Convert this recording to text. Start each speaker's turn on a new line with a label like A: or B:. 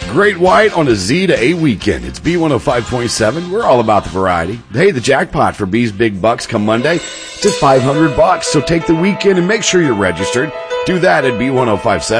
A: Great White on a Z to A weekend. It's B105.7. We're all about the variety. Hey, the jackpot for B's Big Bucks come Monday. It's at $500. So take the weekend and make sure you're registered. Do that at B1057.